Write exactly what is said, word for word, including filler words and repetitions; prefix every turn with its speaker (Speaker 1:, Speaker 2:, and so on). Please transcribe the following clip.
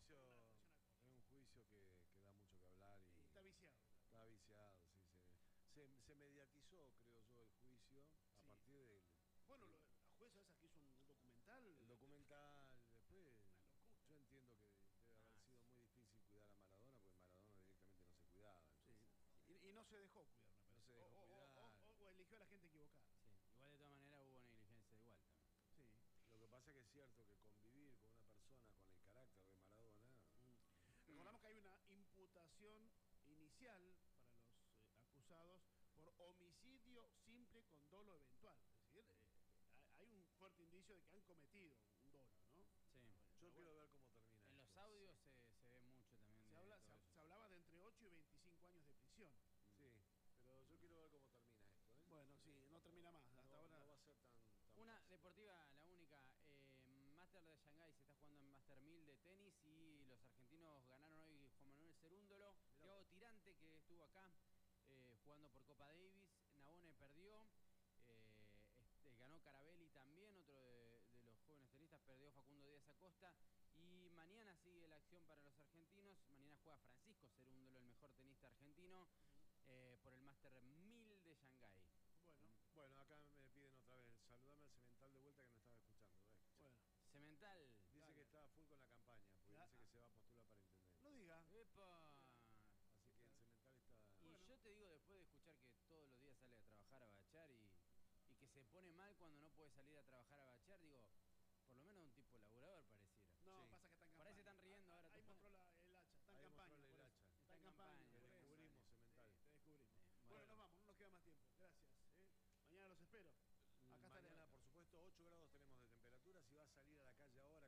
Speaker 1: juicio, es un juicio que, que da mucho que hablar y,
Speaker 2: y está viciado.
Speaker 1: Está viciado, sí, se, se, se mediatizó, creo yo, el juicio a
Speaker 2: Sí.
Speaker 1: partir del...
Speaker 2: Bueno, lo, la jueza esa que hizo un documental.
Speaker 1: El documental, después...
Speaker 2: Una locura.
Speaker 1: Yo entiendo que debe haber
Speaker 3: Ah,
Speaker 1: sido muy difícil cuidar a Maradona, porque Maradona directamente no se cuidaba. Entonces,
Speaker 2: Sí. Y, y no se dejó cuidar, me parece.
Speaker 1: No se dejó
Speaker 2: o, o-
Speaker 1: cuidar.
Speaker 2: O, o- o eligió a la gente equivocada.
Speaker 3: Sí. Igual de todas maneras hubo negligencia igual también.
Speaker 2: Sí.
Speaker 1: Lo que pasa es que es cierto que convivir con una persona con el carácter de Maradona...
Speaker 2: Mm. Recordamos que hay una imputación inicial para los eh, acusados por homicidio simple con dolo eventual. Es decir, eh, hay un fuerte indicio de que han cometido un dolo, ¿no?
Speaker 3: Sí.
Speaker 1: Yo
Speaker 2: Pero
Speaker 1: quiero
Speaker 2: bueno,
Speaker 1: ver cómo termina
Speaker 3: En
Speaker 1: esto.
Speaker 3: los audios se, se ve mucho también.
Speaker 2: se,
Speaker 3: de
Speaker 2: habla,
Speaker 3: todo
Speaker 2: se,
Speaker 3: eso.
Speaker 2: se hablaba de entre ocho y veinticinco años de prisión.
Speaker 1: Sí, pero yo quiero ver cómo termina esto, ¿eh?
Speaker 2: Bueno, sí, no termina más. Hasta
Speaker 1: no,
Speaker 2: ahora.
Speaker 1: no va a ser tan, tan
Speaker 3: Una
Speaker 1: fácil.
Speaker 3: deportiva, la única. Eh, Master de Shanghái se está jugando en Master mil de tenis y los argentinos ganaron hoy Juan Manuel Cerúndolo.
Speaker 1: Mirá.
Speaker 3: Thiago Tirante, que estuvo acá eh, jugando por Copa Davis. Navone perdió. Eh, este, ganó Carabelli también, otro de, de los jóvenes tenistas. Perdió Facundo Díaz Acosta. Y mañana sigue la acción para los argentinos. Mañana juega Francisco Cerúndolo, el mejor tenista argentino, eh, por el Master mil de Shanghái.
Speaker 2: Bueno,
Speaker 1: Bueno, acá me piden otra vez, saludame al Cemental de vuelta que no estaba escuchando. ¿Ves?
Speaker 2: bueno.
Speaker 3: Cemental.
Speaker 1: Dice
Speaker 2: Dale.
Speaker 1: que está full con la campaña, porque
Speaker 2: Ya.
Speaker 1: dice que se va a postular para intendente.
Speaker 2: No diga.
Speaker 3: ¡Epa!
Speaker 1: Así que el Cemental está...
Speaker 3: Y
Speaker 2: Bueno.
Speaker 3: yo te digo, después de escuchar que todos los días sale a trabajar a bachar y, y que se pone mal cuando no puede salir a trabajar a bachar, digo, por lo menos un tipo laburador pareciera.
Speaker 2: No,
Speaker 1: Sí.
Speaker 2: pasa que está en campaña.
Speaker 3: Parece que están riendo
Speaker 2: Ah,
Speaker 3: ahora
Speaker 2: Ahí
Speaker 3: todos.
Speaker 2: mostró la- el hacha. Está en
Speaker 1: Ahí
Speaker 2: campaña.
Speaker 1: mostró el
Speaker 2: por eso.
Speaker 1: hacha.
Speaker 2: Está en campaña.
Speaker 1: Te
Speaker 2: por eso.
Speaker 1: descubrimos, Cemental.
Speaker 2: Sí, te descubrimos.
Speaker 3: Eh,
Speaker 2: bueno,
Speaker 3: bueno.
Speaker 2: nos vamos, no nos queda más tiempo. Gracias. ¿eh? Mañana los espero. Acá
Speaker 1: Mañana,
Speaker 2: estaré.
Speaker 1: por supuesto, ocho grados tenemos de temperatura. Si va a salir a la calle ahora...